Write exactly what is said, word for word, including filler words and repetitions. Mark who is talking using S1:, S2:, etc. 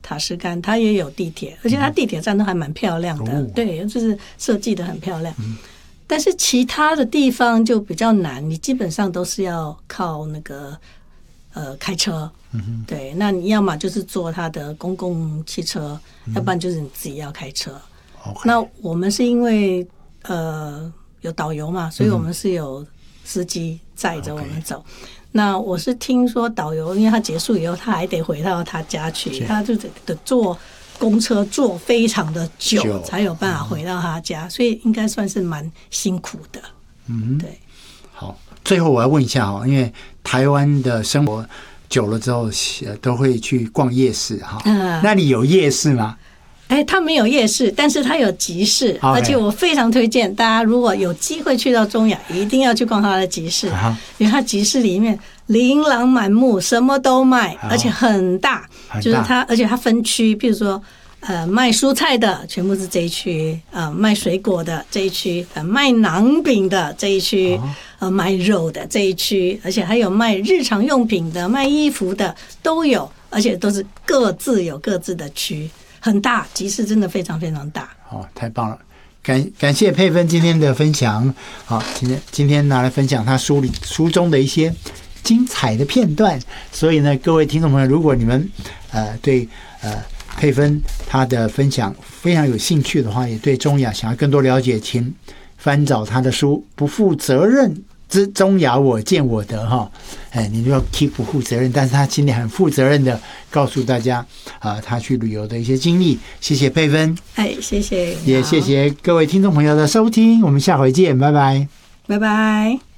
S1: 塔什干，它也有地铁，而且它地铁站都还蛮漂亮的，嗯、对，就是设计的很漂亮。嗯、但是其他的地方就比较难，你基本上都是要靠那个呃开车。嗯、对，那你要么就是坐它的公共汽车，嗯、要不然就是你自己要开车。Okay. 那我们是因为呃有导游嘛，所以我们是有司机载着我们走。Okay. 那我是听说导游，因为他结束以后，他还得回到他家去，他就得坐公车坐非常的久，久才有办法回到他家，嗯、所以应该算是蛮辛苦的。嗯，对。好，
S2: 最后我要问一下哈，因为台湾的生活久了之后，都会去逛夜市哈。嗯，那里有夜市吗？
S1: 哎，它没有夜市，但是它有集市， okay. 而且我非常推荐大家，如果有机会去到中亚，一定要去逛它的集市， uh-huh. 因为它集市里面琳琅满目，什么都卖， uh-huh. 而且很大，就是它，而且它分区，比如说呃卖蔬菜的全部是这一区，呃卖水果的这一区，呃卖馕饼的这一区， uh-huh. 呃卖肉的这一区，而且还有卖日常用品的、卖衣服的都有，而且都是各自有各自的区。很大，集市真的非常非常大。
S2: 好、哦，太棒了，感感谢佩芬今天的分享。好，今天今天拿来分享他书里书中的一些精彩的片段。所以呢，各位听众朋友，如果你们呃对呃佩芬他的分享非常有兴趣的话，也对中亚想要更多了解，请翻找他的书《不负责任之中亚我见我得》哈。哎，你就要 keep 不负责任，但是他今天很负责任的告诉大家啊、呃，他去旅游的一些经历。谢谢佩芬，
S1: 哎，谢谢，
S2: 也谢谢各位听众朋友的收听，我们下回见，拜拜，
S1: 拜拜。